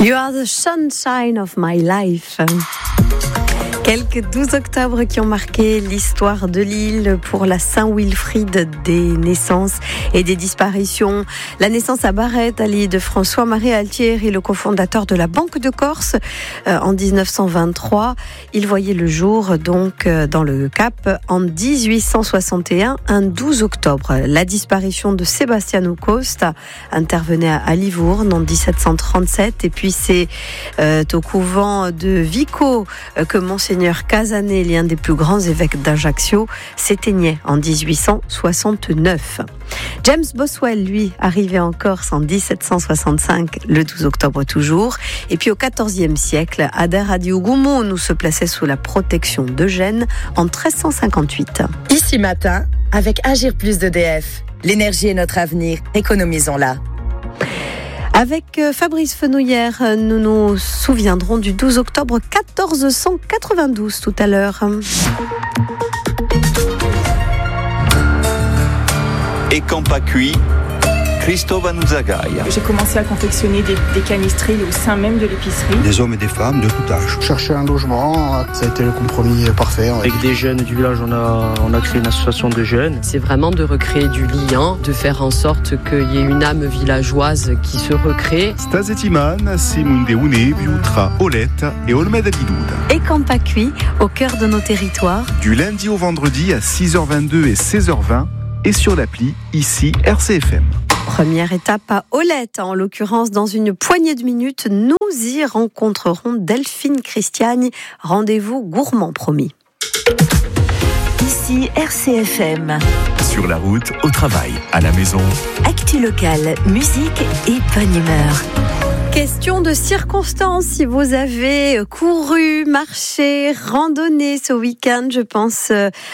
You are the sunshine of my life. Quelques 12 octobre qui ont marqué l'histoire de l'île pour la Saint-Wilfrid, des naissances et des disparitions. La naissance à Barrette, à l'île de François-Marie Altieri, le cofondateur de la Banque de Corse en 1923. Il voyait le jour donc dans le Cap en 1861, un 12 octobre. La disparition de Sebastiano Costa intervenait à Livourne en 1737 et puis c'est au couvent de Vico que Monseigneur Casanet, l'un des plus grands évêques d'Ajaccio, s'éteignait en 1869. James Boswell, lui, arrivait en Corse en 1765, le 12 octobre toujours. Et puis au XIVe siècle, Ader Adiougoumou nous se plaçait sous la protection d'Eugène en 1358. Ici matin, avec Agir Plus d'EDF. L'énergie est notre avenir, économisons-la. Avec Fabrice Fenouillère, nous nous souviendrons du 12 octobre 1492 tout à l'heure. Et quand pas cuit, Christophe Anuzagaï. J'ai commencé à confectionner des canistrilles au sein même de l'épicerie. Des hommes et des femmes de tout âge. Chercher un logement, ça a été le compromis parfait. Avec des jeunes du village, on a créé une association de jeunes. C'est vraiment de recréer du lien, de faire en sorte qu'il y ait une âme villageoise qui se recrée. Stazetiman, Simundeune, Biutra, Olette et Olmed Adidoud. Et quand pas cuit, au cœur de nos territoires. Du lundi au vendredi à 6h22 et 16h20 et sur l'appli ici RCFM. Première étape à Olette, en l'occurrence dans une poignée de minutes, nous y rencontrerons Delphine Christiani. Rendez-vous gourmand promis. Ici RCFM. Sur la route, au travail, à la maison. Actu locale, musique et bonne humeur. Question de circonstance, si vous avez couru, marché, randonné ce week-end, je pense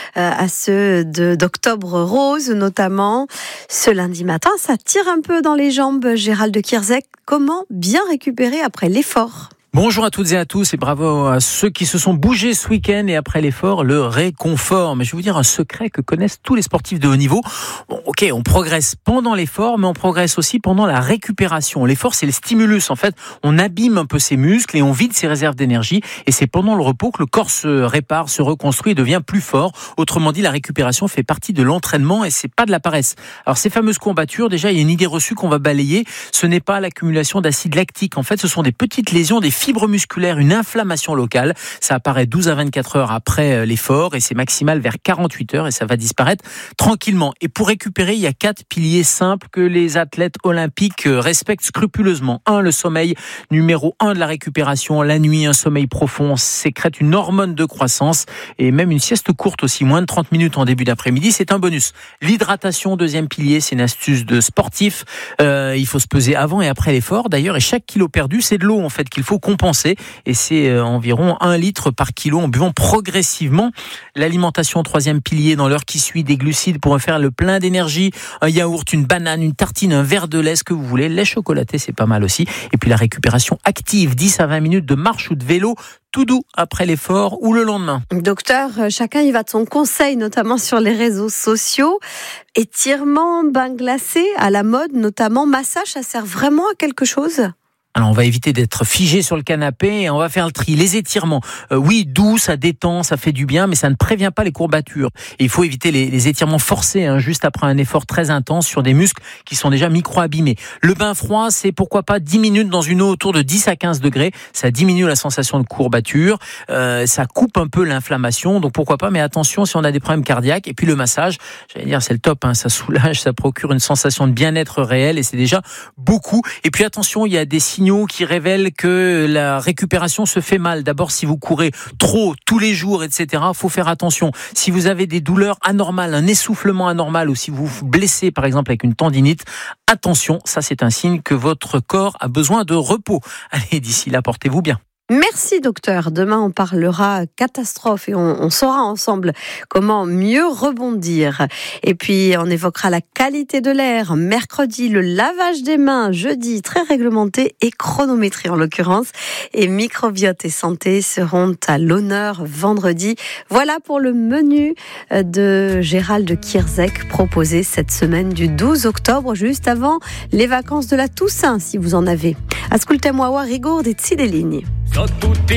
à ceux d'Octobre Rose notamment. Ce lundi matin, ça tire un peu dans les jambes. Gérald de Kierzek, comment bien récupérer après l'effort ? Bonjour à toutes et à tous et bravo à ceux qui se sont bougés ce week-end et après l'effort, le réconfort. Mais je vais vous dire un secret que connaissent tous les sportifs de haut niveau. Bon, ok, on progresse pendant l'effort, mais on progresse aussi pendant la récupération. L'effort, c'est le stimulus. En fait, on abîme un peu ses muscles et on vide ses réserves d'énergie. Et c'est pendant le repos que le corps se répare, se reconstruit et devient plus fort. Autrement dit, la récupération fait partie de l'entraînement et c'est pas de la paresse. Alors, ces fameuses courbatures, déjà, il y a une idée reçue qu'on va balayer. Ce n'est pas l'accumulation d'acide lactique. En fait, ce sont des petites lésions, des fibres musculaires, une inflammation locale. Ça apparaît 12 à 24 heures après l'effort et c'est maximal vers 48 heures et ça va disparaître tranquillement. Et pour récupérer, il y a 4 piliers simples que les athlètes olympiques respectent scrupuleusement. 1, le sommeil. Numéro 1 de la récupération. La nuit, un sommeil profond sécrète une hormone de croissance et même une sieste courte aussi, moins de 30 minutes en début d'après-midi, c'est un bonus. L'hydratation, deuxième pilier, c'est une astuce de sportif. Il faut se peser avant et après l'effort d'ailleurs et chaque kilo perdu, c'est de l'eau en fait qu'il faut compenser. Et c'est environ 1 litre par kilo en buvant progressivement. L'alimentation, troisième pilier, dans l'heure qui suit, des glucides pour faire le plein d'énergie, un yaourt, une banane, une tartine, un verre de lait, ce que vous voulez. Lait chocolaté, c'est pas mal aussi. Et puis la récupération active, 10 à 20 minutes de marche ou de vélo, tout doux après l'effort ou le lendemain. Docteur, chacun y va de son conseil, notamment sur les réseaux sociaux. Étirement, bain glacé, à la mode, notamment massage, ça sert vraiment à quelque chose ? Alors on va éviter d'être figé sur le canapé et on va faire le tri. Les étirements, oui, doux, ça détend, ça fait du bien, mais ça ne prévient pas les courbatures. Et il faut éviter les étirements forcés, juste après un effort très intense sur des muscles qui sont déjà micro-abîmés. Le bain froid, c'est pourquoi pas 10 minutes dans une eau autour de 10 à 15 degrés. Ça diminue la sensation de courbature, ça coupe un peu l'inflammation, donc pourquoi pas, mais attention si on a des problèmes cardiaques. Et puis le massage, j'allais dire, c'est le top, ça soulage, ça procure une sensation de bien-être réel et c'est déjà beaucoup. Et puis attention, il y a des signaux qui révèlent que la récupération se fait mal. D'abord, si vous courez trop tous les jours, etc., faut faire attention. Si vous avez des douleurs anormales, un essoufflement anormal ou si vous vous blessez, par exemple, avec une tendinite, attention, ça c'est un signe que votre corps a besoin de repos. Allez, d'ici là, portez-vous bien. Merci docteur. Demain on parlera catastrophe et on saura ensemble comment mieux rebondir. Et puis on évoquera la qualité de l'air. Mercredi, le lavage des mains. Jeudi, très réglementé et chronométré en l'occurrence. Et microbiote et santé seront à l'honneur vendredi. Voilà pour le menu de Gérald Kierzek proposé cette semaine du 12 octobre, juste avant les vacances de la Toussaint, si vous en avez. Ascoltiamo a Rigaud des Zideligni.